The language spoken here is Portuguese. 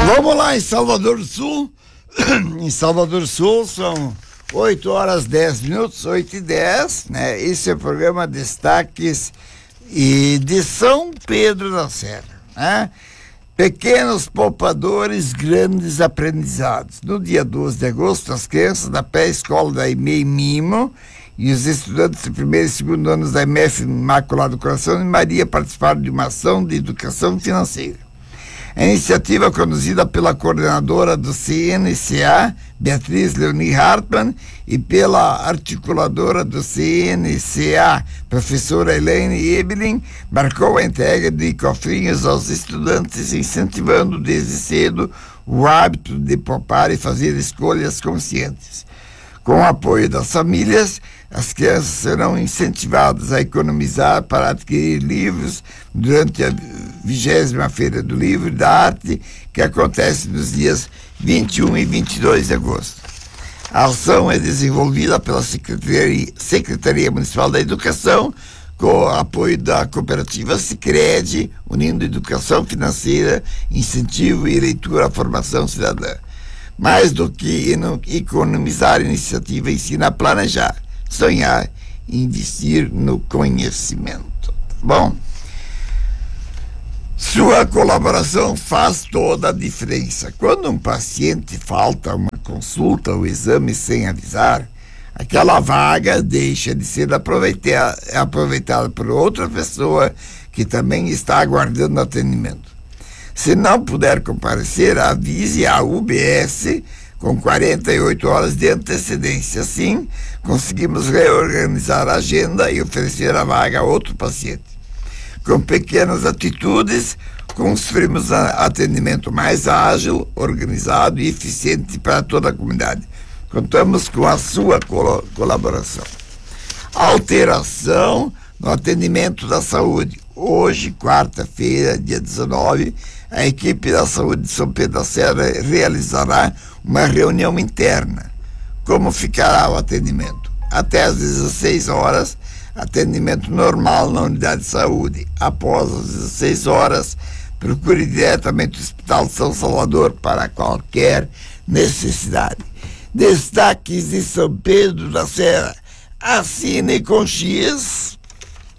Vamos lá, em Salvador do Sul. Em Salvador do Sul são 8 horas 10 minutos, 8h10, né? Esse é o programa Destaques e de São Pedro da Serra, né? Pequenos poupadores, grandes aprendizados. No dia 12 de agosto, as crianças da pré-escola da IMEI Mimo e os estudantes do primeiro e segundo anos da IMF Imaculado Coração de Maria participaram de uma ação de educação financeira. A iniciativa conduzida pela coordenadora do CNCA, Beatriz Leoni Hartmann, e pela articuladora do CNCA, professora Elaine Ebelin, marcou a entrega de cofrinhos aos estudantes, incentivando desde cedo o hábito de poupar e fazer escolhas conscientes. Com o apoio das famílias, as crianças serão incentivadas a economizar para adquirir livros durante a 20ª Feira do Livro e da Arte, que acontece nos dias 21 e 22 de agosto. A ação é desenvolvida pela Secretaria Municipal da Educação, com o apoio da cooperativa Sicredi, unindo educação financeira, incentivo e leitura à formação cidadã. Mais do que economizar, a iniciativa ensina a planejar, sonhar e investir no conhecimento. Bom, sua colaboração faz toda a diferença. Quando um paciente falta uma consulta ou exame sem avisar, aquela vaga deixa de ser aproveitada por outra pessoa que também está aguardando atendimento. Se não puder comparecer, avise a UBS com 48 horas de antecedência. Assim, conseguimos reorganizar a agenda e oferecer a vaga a outro paciente. Com pequenas atitudes, construímos atendimento mais ágil, organizado e eficiente para toda a comunidade. Contamos com a sua colaboração. Alteração no atendimento da saúde. Hoje, quarta-feira, dia 19, a equipe da saúde de São Pedro da Serra realizará uma reunião interna. Como ficará o atendimento? Até às 16 horas, atendimento normal na unidade de saúde. Após as 16 horas, procure diretamente o Hospital São Salvador para qualquer necessidade. Destaques de São Pedro da Serra. Assine com X.